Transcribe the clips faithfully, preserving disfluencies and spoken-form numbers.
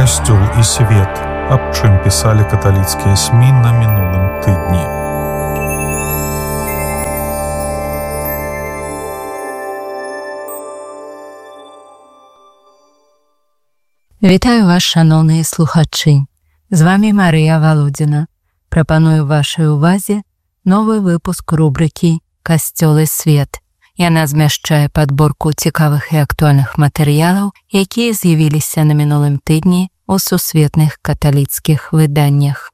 Касцёл і свет, аб чым пісалі каталіцкія СМІ на мінулым тыдні. Вітаю вас, шановныя слухачы. З вами Марыя Валодзіна. Прапаную вашай увазе новы выпуск рубрыкі «Касцёл і свет». Яна змяшчае падборку цікавых і актуальных матэрыялаў, якія з'явіліся на мінулым тыдні у сусветных каталіцкіх выданнях.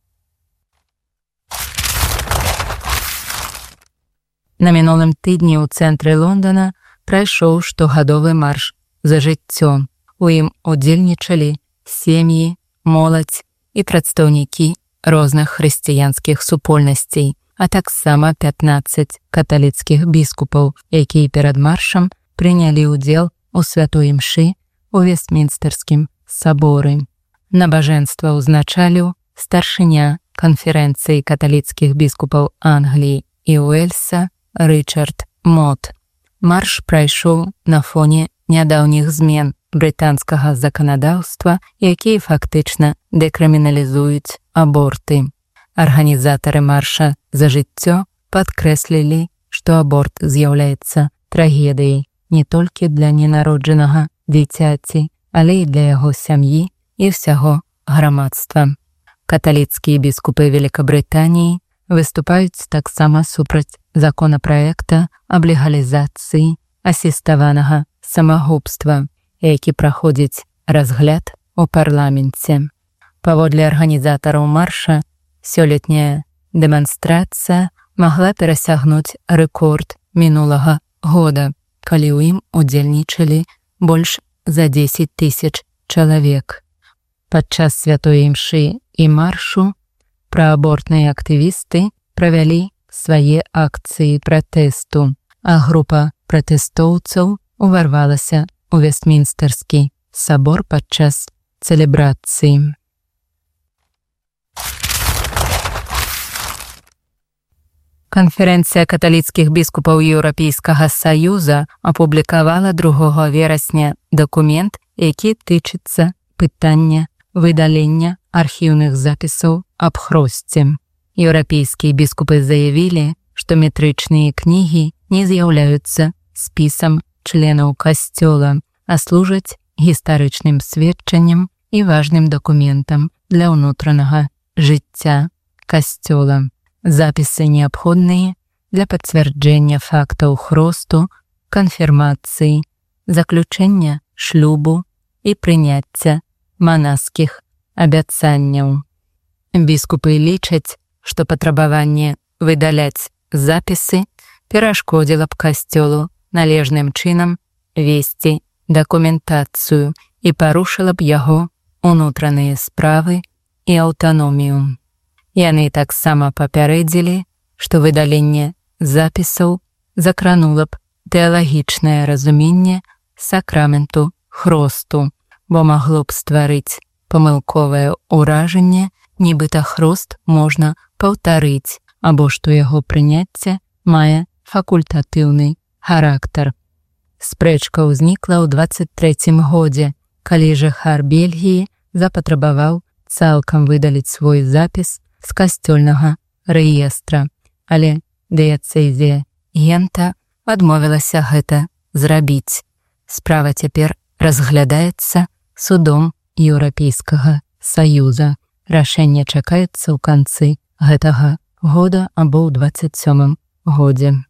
На мінулым тыдні ў цэнтры Лондона прайшоў штогадовы марш за жыццё. У ім удзельнічалі сем'і, моладзь і прадстаўнікі розных хрысціянскіх супольнасцей, а таксама пятнаццаць каталіцкіх біскупаў, якія перад маршам прынялі ўдзел у святой імшы ў Вестмінстэрскім саборы. Набажэнства ўзначаліў старшыня канферэнцыі каталіцкіх біскупаў Англіі і Уэльса Рычард Мот. Марш прайшоў на фоне нядаўніх змен брытанскага заканадаўства, якія фактычна дэкрыміналізуюць аборты. Арганізатары марша за жыццё падкрэслілі, што аборт з'яўляецца трагедыяй не толькі для ненароджанага дзіцяці, але і для яго сям'і і ўсяго грамадства. Каталіцкія біскупы Великабрытаніі выступаюць таксама супраць законапраекта аб легалізацыі асіставанага самагубства, які праходзіць разгляд у парламенце. Паводле арганізатараў марша, сёлетняя дэманстрацыя магла перасягнуць рэкорд мінулага года, калі ў ім удзельнічалі больш за дзесяць тысяч чалавек. Падчас святой імшы і маршу праабортныя актывісты правялі свае акцыі пратэсту, а група пратэстоўцаў уварвалася у Вестмінстэрскі сабор падчас цэлебрацыі. Канферэнцыя каталіцкіх біскупаў Еўрапейскага Саюза апублікавала другога верасня дакумент, які тычыцца пытання выдалення архіўных запісаў аб хросце. Еўрапейскія біскупы заявілі, што метрычныя кнігі не з'яўляюцца спісам членаў касцёла, а служаць гістарычным сведчаннем і важным дакументам для ўнутранага жыцця касцёла. Запісы неабходныя для пацвярджэння фактаў хросту, канфірмацыі, заключэння шлюбу і прыняцця манаскіх абяцанняў. Біскупы лічаць, што патрабаванне выдаляць запісы перашкодзіла б касцёлу належным чынам весці дакументацыю і парушыла б яго унутраныя справы і аўтаномію. Яны таксама папярэдзілі, што выдаленне запісаў закранула б тэалагічнае разуменне сакраменту хросту, бо магло б стварыць памылковае ўражанне, нібыта хрост можна паўтарыць, або што яго прыняцце мае факультатыўны характар. Спрэчка ўзнікла ў дваццаць трэцім годзе, калі жыхар Бельгіі запатрабаваў цалкам выдаліць свой запіс з касцёльнага рэестра, але дыяцэзія Гента адмовілася гэта зрабіць. Справа цяпер разглядаецца судом Еўрапейскага Саюза. Рашэнне чакаецца ў канцы гэтага года або ў дваццаць сёмым годзе.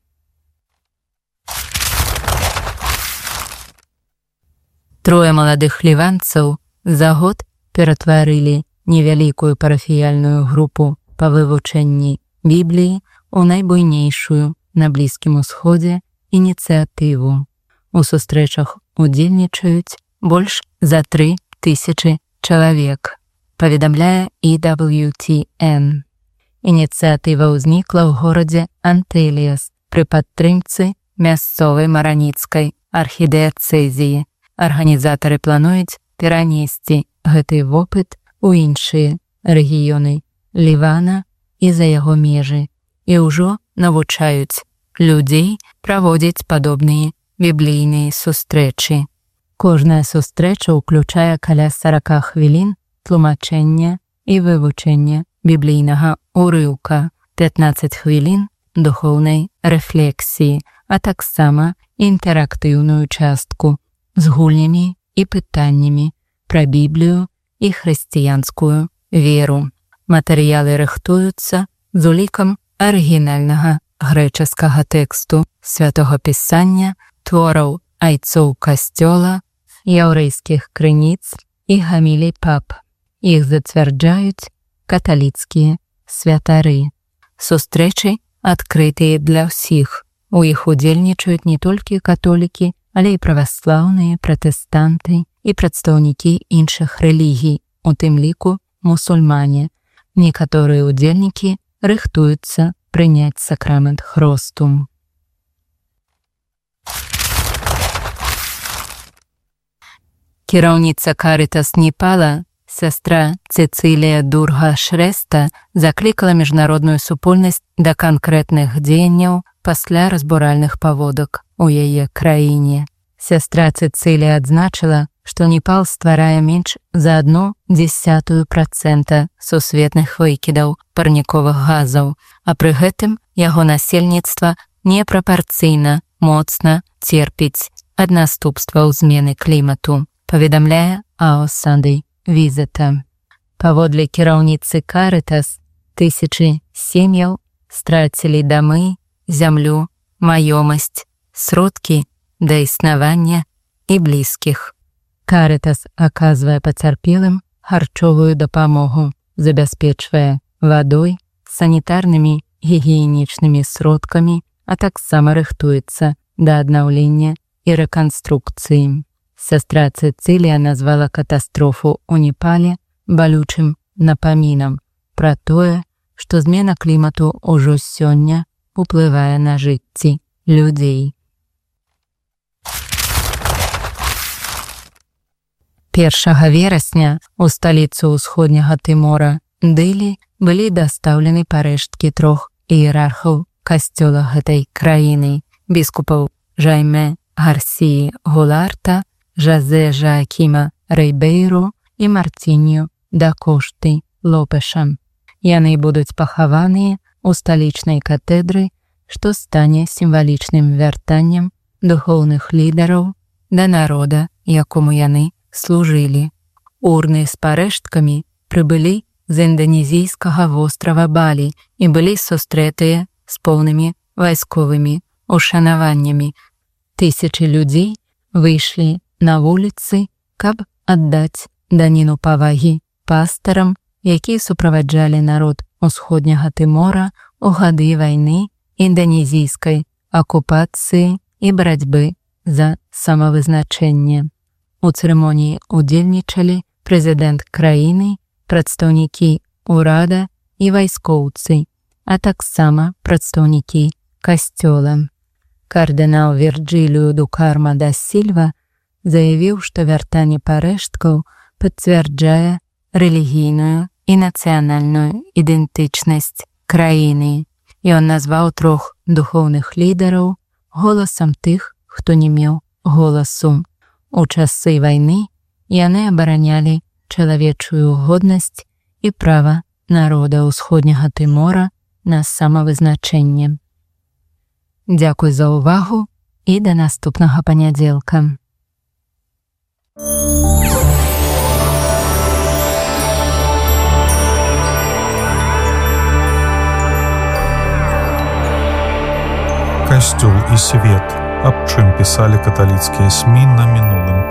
Трое маладых ліванцаў за год ператварылі невялікую парафіяльную групу па вывучэнні Бібліі ў найбуйнейшую на Блізкім Усходзе ініцыятыву. У сустрэчах удзельнічаюць больш за тры тысячы чалавек, паведамляе і дабл ю ці эн. Ініцыятыва ўзнікла ў горадзе Антэліас пры падтрымцы мясцовай мараніцкай архідыяцэзіі. Арганізатары плануюць перанесці гэты вопыт у іншыя рэгіёны Лівана і за яго межы і ўжо навучаюць людзей праводзіць падобныя біблійныя сустрэчы. Кожная сустрэча ўключае каля сорока хвілін тлумачэння і вывучэння біблійнага урыўка, пятнаццаць хвілін духоўнай рэфлексіі, а таксама інтэрактыўную частку з гульнямі і пытаннямі пра Біблію і хрысціянскую веру. Матэрыялы рыхтуюцца з улікам арыгінальнага грэчаскага тэксту святога пісання, твораў айцоў касцёла, яўрэйскіх крыніц і гамілей пап. Іх зацвярджаюць каталіцкія святары. Сустрэчы адкрытыя для ўсіх. У іх удзельнічаюць не толькі католікі, але і праваслаўныя, пратэстанты і прадстаўнікі іншых рэлігій, у тым ліку мусульмане. Некаторыя удзельнікі рыхтуюцца прыняць сакрамент хросту. Кіраўніца Карытас Непала, сястра Цэцылія Дурга-Шрэста, заклікала міжнародную супольнасць да канкрэтных дзеянняў пасля разбуральных паводак у яе краіне. Сястра Цэцылія адзначыла, што Непал стварае менш за адну дзесятую працэнта сусветных выкідаў парніковых газаў, а пры гэтым яго насельніцтва непрапарцыйна моцна церпіць ад наступстваў змены клімату, паведамляе АО Сандэй Візета. Паводле кіраўніцы Карытас, тысячы сем'яў страцілі дамы, зямлю, маёмасць, сродкі да існавання і блізкіх. Карытас аказвае пацярпелым харчовую дапамогу, забяспечвае вадой, санітарнымі гігіенічнымі сродкамі, а таксама рыхтуецца да аднаўлення і рэканструкцыі. Сястра Цэцылія назвала катастрофу ў Непале балючым напамінам пра тое, што змена клімату ўжо сёння уплывае на жыцці людзей. першага верасня у сталіцу ўсходняга Тымора, Дылі, былі дастаўлены парэшткі трох іерархаў касцёла гэтай краіны, біскупаў Жайме Гарсіі Гуларта, Жазе Жаакіма Рэйбейру і Мартінью да Кошты Лопеша. Яны будуць пахаваныя ў сталічнай катэдры, што стане сімвалічным вяртаннем духоўных лідараў да народа, якому яны служылі. Урны з парэшткамі прыбылі з інданезійскага вострава Балі і былі сустрэтыя з поўнымі вайсковымі ушанаваннямі. Тысячы людзей выйшлі на вуліцы, каб аддаць даніну павагі пастарам, якія суправаджалі народ усходняга Тымора ў гады вайны, інданезійскай акупацыі і барацьбы за самавызначэнне. У цырымоніі удзельнічалі прэзідэнт краіны, прадстаўнікі ўрада і вайскоўцы, а таксама прадстаўнікі касцёла. Кардынал Вірджилію Дукарма да Сільва заявіў, што вяртанне парэшткаў пацвярджае рэлігійную і нацыянальную ідэнтычнасць краіны. Ён назваў трох духоўных лідараў голасам тых, хто не меў голасу. У часы вайны яны абаранялі чалавечую годнасць і права народа ўсходняга Тымора на самавызначэнне. Дзякуй за ўвагу і да наступнага панядзелка. Касцёл і свет. Аб чым пісалі каталіцкія СМІ на мінулым